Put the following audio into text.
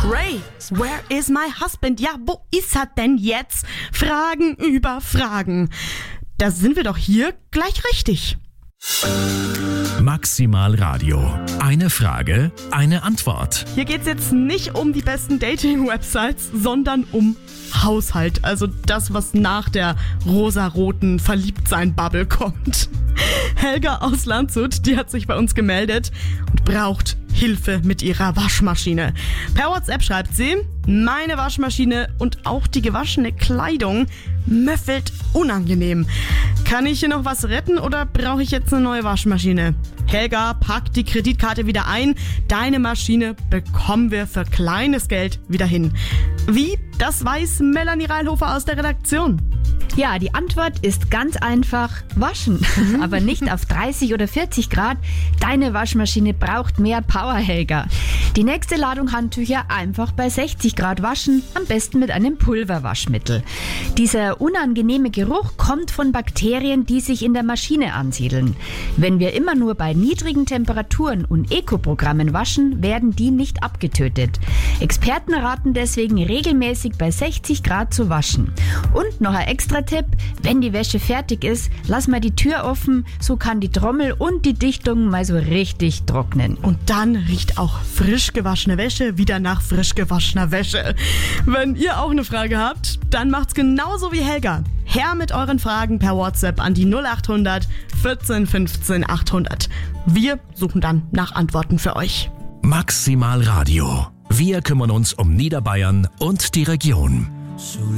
Grace, where is my husband? Ja, wo ist er denn jetzt? Fragen über Fragen. Da sind wir doch hier gleich richtig. Maximal Radio. Eine Frage, eine Antwort. Hier geht's jetzt nicht um die besten Dating-Websites, sondern um Haushalt. Also das, was nach der rosaroten Verliebtsein-Bubble kommt. Helga aus Landshut, die hat sich bei uns gemeldet und braucht Hilfe mit ihrer Waschmaschine. Per WhatsApp schreibt sie: Meine Waschmaschine und auch die gewaschene Kleidung müffelt unangenehm. Kann ich hier noch was retten oder brauche ich jetzt eine neue Waschmaschine? Helga, pack die Kreditkarte wieder ein. Deine Maschine bekommen wir für kleines Geld wieder hin. Wie? Das weiß Melanie Reilhofer aus der Redaktion. Ja, die Antwort ist ganz einfach: waschen. Aber nicht auf 30 oder 40 Grad. Deine Waschmaschine braucht mehr Power, Helga. Die nächste Ladung Handtücher einfach bei 60 Grad waschen, am besten mit einem Pulverwaschmittel. Dieser unangenehme Geruch kommt von Bakterien, die sich in der Maschine ansiedeln. Wenn wir immer nur bei niedrigen Temperaturen und Eco-Programmen waschen, werden die nicht abgetötet. Experten raten deswegen regelmäßig bei 60 Grad zu waschen. Und noch ein extra Tipp: Wenn die Wäsche fertig ist, lass mal die Tür offen, so kann die Trommel und die Dichtung mal so richtig trocknen. Und dann riecht auch frisch gewaschene Wäsche wieder nach frisch gewaschener Wäsche. Wenn ihr auch eine Frage habt, dann macht's genauso wie Helga. Her mit euren Fragen per WhatsApp an die 0800 14 15 800. Wir suchen dann nach Antworten für euch. Maximal Radio. Wir kümmern uns um Niederbayern und die Region.